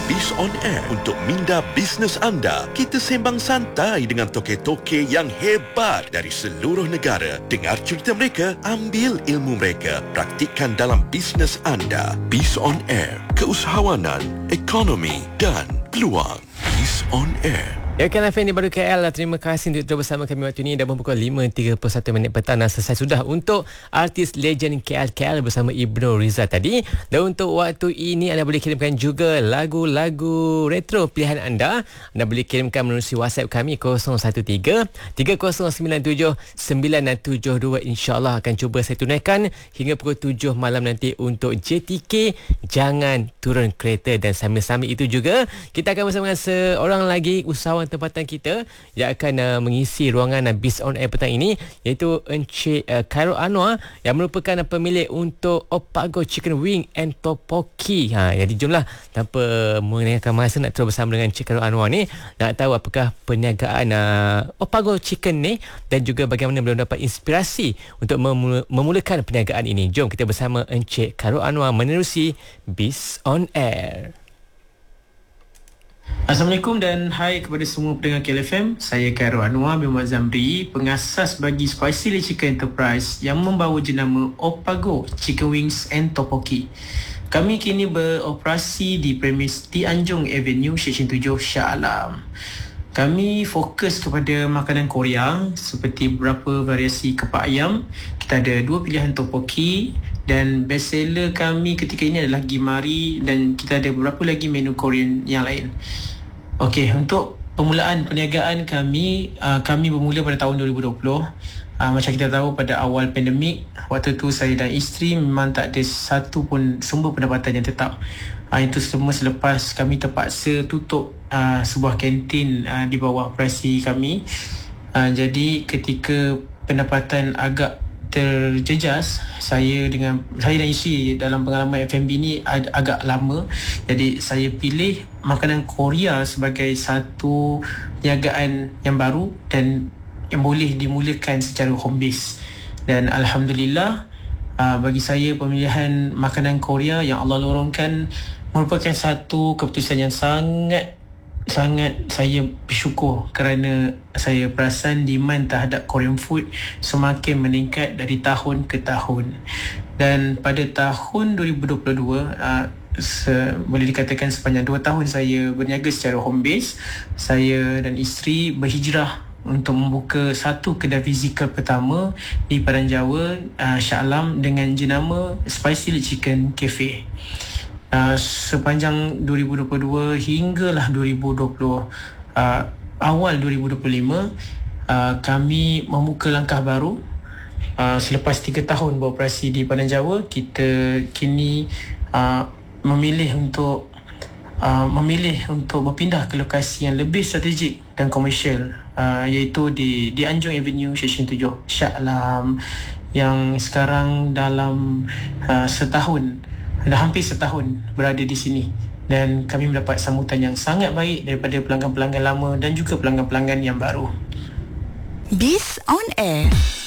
Biz on Air untuk minda bisnes anda. Kita sembang santai dengan toke-toke yang hebat dari seluruh negara. Dengar cerita mereka, ambil ilmu mereka, praktikkan dalam bisnes anda. Biz on Air, keusahawanan, ekonomi dan peluang. Biz on Air. Ya, kan FM di Baru KL. Terima kasih untuk terus bersama kami waktu ini. Dah pukul 5.31 petang dan selesai sudah untuk artis legend KL bersama Ibnu Riza tadi. Dan untuk waktu ini anda boleh kirimkan juga lagu-lagu retro pilihan anda. Anda boleh kirimkan melalui WhatsApp kami 013-3097-972. InsyaAllah akan cuba saya tunaikan hingga pukul 7 malam nanti untuk JTK. Jangan turun kereta. Dan sambil-sambil itu juga kita akan bersama dengan seorang lagi usahawan tempatan kita yang akan mengisi ruangan Biz on Air petang ini, iaitu Encik Khairul Anwar yang merupakan pemilik untuk Opago Chicken Wing and Topoki. Jadi jomlah, tanpa menggunakan masa nak terus bersama dengan Encik Khairul Anwar ni, nak tahu apakah perniagaan Opago Chicken ni dan juga bagaimana beliau dapat inspirasi untuk memulakan perniagaan ini. Jom kita bersama Encik Khairul Anwar menerusi Biz on Air. Assalamualaikum dan hai kepada semua pendengar KLFM. Saya Khairul Anwar bin Zamri, pengasas bagi Spicy Chicken Enterprise yang membawa jenama Opago Chicken Wings and Topoki. Kami kini beroperasi di premis di Anjung Avenue, Seksyen 7, Shah Alam. Kami fokus kepada makanan Korea seperti beberapa variasi kepak ayam. Kita ada 2 pilihan topoki dan best seller kami ketika ini adalah gimari, dan kita ada beberapa lagi menu Korean yang lain. Okey, untuk permulaan perniagaan kami, kami bermula pada tahun 2020. Macam kita tahu, pada awal pandemik, waktu tu saya dan isteri memang tak ada satu pun sumber pendapatan yang tetap. Itu semua selepas kami terpaksa tutup sebuah kantin di bawah operasi kami. Jadi ketika pendapatan agak terjejas, saya dan isteri dalam pengalaman F&B ni agak lama. Jadi saya pilih makanan Korea sebagai satu perniagaan yang baru dan yang boleh dimulakan secara home base. Dan Alhamdulillah, bagi saya pemilihan makanan Korea yang Allah lorongkan merupakan satu keputusan yang sangat saya bersyukur, kerana saya perasan demand terhadap Korean food semakin meningkat dari tahun ke tahun. Dan pada tahun 2022, boleh dikatakan sepanjang 2 tahun saya berniaga secara home base, saya dan isteri berhijrah untuk membuka satu kedai fizikal pertama di Padang Jawa, Shah Alam, dengan jenama Spicy Chicken Cafe. Sepanjang 2022 hinggalah 2020, awal 2025, kami membuka langkah baru. Selepas 3 tahun beroperasi di Padang Jawa, kita kini memilih untuk berpindah ke lokasi yang lebih strategik dan komersial, iaitu di Anjung Avenue, Seksyen 7, Shah Alam, yang sekarang dalam dah hampir setahun berada di sini, dan kami mendapat sambutan yang sangat baik daripada pelanggan-pelanggan lama dan juga pelanggan-pelanggan yang baru. Biz on Air.